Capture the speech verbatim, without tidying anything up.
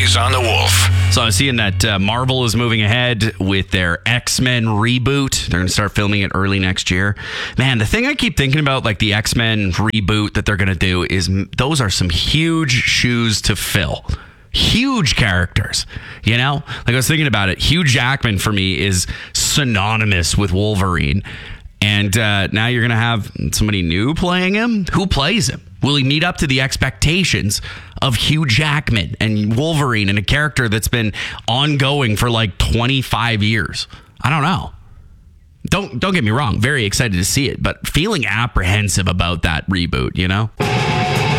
Eyes on the Wolf. So I was seeing that uh, Marvel is moving ahead with their X-Men reboot. They're going to start filming it early next year. Man, the thing I keep thinking about, like the X-Men reboot that they're going to do, is m- those are some huge shoes to fill. Huge characters, you know? Like I was thinking about it. Hugh Jackman for me is synonymous with Wolverine. And uh, now you're going to have somebody new playing him. Who plays him? Will he meet up to the expectations of Hugh Jackman and Wolverine and a character that's been ongoing for like twenty-five years? I don't know. Don't don't get me wrong. Very excited to see it, but feeling apprehensive about that reboot, you know?